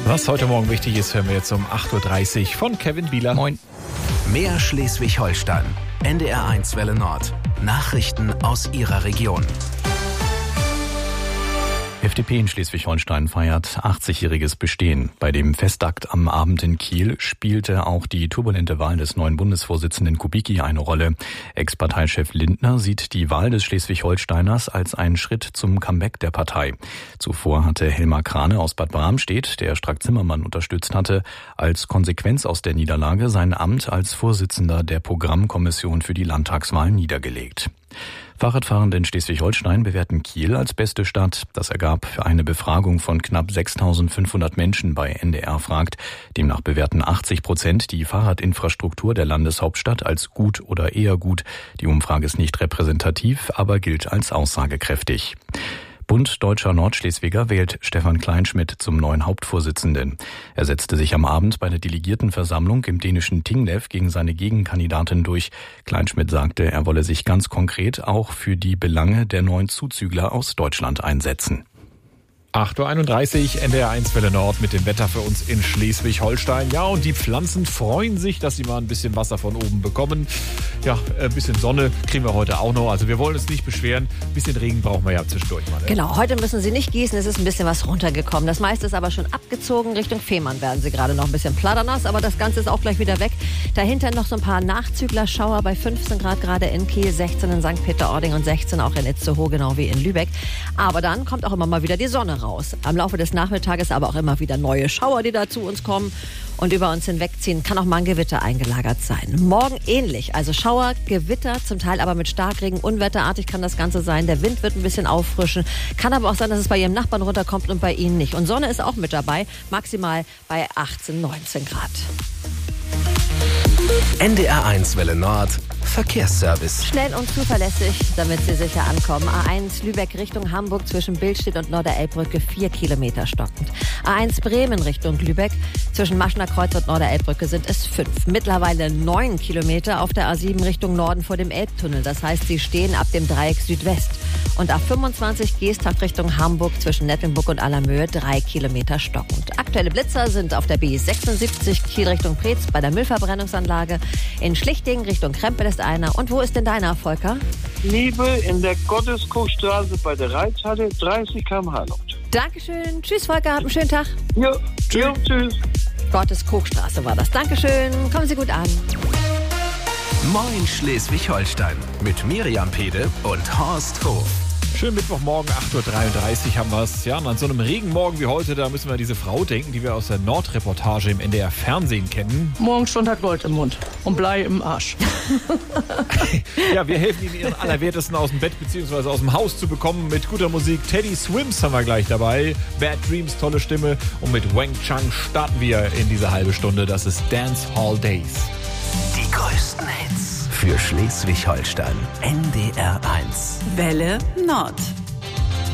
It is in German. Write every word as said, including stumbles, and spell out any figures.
Was heute Morgen wichtig ist, hören wir jetzt um acht Uhr dreißig von Kevin Bieler. Moin. Mehr Schleswig-Holstein. N D R eins Welle Nord. Nachrichten aus Ihrer Region. F D P in Schleswig-Holstein feiert achtzigjähriges Bestehen. Bei dem Festakt am Abend in Kiel spielte auch die turbulente Wahl des neuen Bundesvorsitzenden Kubicki eine Rolle. Ex-Parteichef Lindner sieht die Wahl des Schleswig-Holsteiners als einen Schritt zum Comeback der Partei. Zuvor hatte Helmar Krane aus Bad Bramstedt, der Strack-Zimmermann unterstützt hatte, als Konsequenz aus der Niederlage sein Amt als Vorsitzender der Programmkommission für die Landtagswahl niedergelegt. Fahrradfahrende in Schleswig-Holstein bewerten Kiel als beste Stadt. Das ergab für eine Befragung von knapp sechstausendfünfhundert Menschen bei N D R fragt. Demnach bewerten achtzig Prozent die Fahrradinfrastruktur der Landeshauptstadt als gut oder eher gut. Die Umfrage ist nicht repräsentativ, aber gilt als aussagekräftig. Bund Deutscher Nordschleswiger wählt Stefan Kleinschmidt zum neuen Hauptvorsitzenden. Er setzte sich am Abend bei der Delegiertenversammlung im dänischen Tinglev gegen seine Gegenkandidatin durch. Kleinschmidt sagte, er wolle sich ganz konkret auch für die Belange der neuen Zuzügler aus Deutschland einsetzen. acht Uhr einunddreißig, N D R eins Welle Nord mit dem Wetter für uns in Schleswig-Holstein. Ja, und die Pflanzen freuen sich, dass sie mal ein bisschen Wasser von oben bekommen. Ja, ein bisschen Sonne kriegen wir heute auch noch. Also wir wollen uns nicht beschweren. Ein bisschen Regen brauchen wir ja zwischendurch mal. Ne? Genau, heute müssen sie nicht gießen. Es ist ein bisschen was runtergekommen. Das meiste ist aber schon abgezogen. Richtung Fehmarn werden sie gerade noch ein bisschen plaudernass. Aber das Ganze ist auch gleich wieder weg. Dahinter noch so ein paar Nachzüglerschauer bei fünfzehn Grad gerade in Kiel, sechzehn in Sankt Peter-Ording und sechzehn auch in Itzehoe, genau wie in Lübeck. Aber dann kommt auch immer mal wieder die Sonne raus. Am Laufe des Nachmittages aber auch immer wieder neue Schauer, die da zu uns kommen und über uns hinwegziehen. Kann auch mal ein Gewitter eingelagert sein. Morgen ähnlich, also Schauer, Gewitter, zum Teil aber mit Starkregen, unwetterartig kann das Ganze sein. Der Wind wird ein bisschen auffrischen. Kann aber auch sein, dass es bei Ihrem Nachbarn runterkommt und bei Ihnen nicht. Und Sonne ist auch mit dabei, maximal bei achtzehn, neunzehn Grad. N D R eins Welle Nord. Verkehrsservice. Schnell und zuverlässig, damit Sie sicher ankommen. A eins Lübeck Richtung Hamburg zwischen Billstedt und Norderelbbrücke vier Kilometer stockend. A eins Bremen Richtung Lübeck zwischen Maschner Kreuz und Norderelbbrücke sind es fünf. Mittlerweile neun Kilometer auf der A sieben Richtung Norden vor dem Elbtunnel. Das heißt, Sie stehen ab dem Dreieck Südwest. Und A fünfundzwanzig Geesthacht Richtung Hamburg zwischen Nettelnburg und Allermöhe drei Kilometer stockend. Aktuelle Blitzer sind auf der B sechsundsiebzig Kiel Richtung Preetz bei der Müllverbrennungsanlage. In Schlichting Richtung Krempel ist einer. Und wo ist denn deiner, Volker? Liebe in der Gotteskochstraße bei der Reithalle, dreißig Kilometer pro Stunde. Dankeschön. Tschüss, Volker. Habt einen schönen Tag. Ja, tschüss. Ja, tschüss. Gotteskochstraße war das. Dankeschön. Kommen Sie gut an. Moin Schleswig-Holstein mit Miriam Pede und Horst Hof. Schönen Mittwochmorgen, acht Uhr dreiunddreißig haben wir es. Ja, und an so einem Regenmorgen wie heute, da müssen wir diese Frau denken, die wir aus der Nordreportage im N D R Fernsehen kennen. Morgenstund hat Gold im Mund und Blei im Arsch. Ja, wir helfen Ihnen, Ihren Allerwertesten aus dem Bett bzw. aus dem Haus zu bekommen mit guter Musik. Teddy Swims haben wir gleich dabei. Bad Dreams, tolle Stimme. Und mit Wang Chang starten wir in diese halbe Stunde. Das ist Dance Hall Days. Die größten Hits für Schleswig-Holstein. N D R eins. Welle Nord.